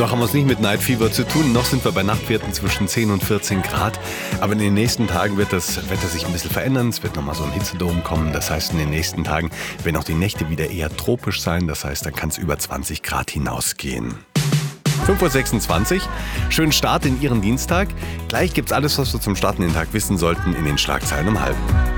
Noch haben wir es nicht mit Night Fever zu tun. Noch sind wir bei Nachtwerten zwischen 10 und 14 Grad. Aber in den nächsten Tagen wird das Wetter sich ein bisschen verändern. Es wird nochmal so ein Hitzedom kommen. Das heißt, in den nächsten Tagen werden auch die Nächte wieder eher tropisch sein. Das heißt, dann kann es über 20 Grad hinausgehen. 5.26 Uhr. Schönen Start in Ihren Dienstag. Gleich gibt's alles, was wir zum Starten den Tag wissen sollten, in den Schlagzeilen um halb.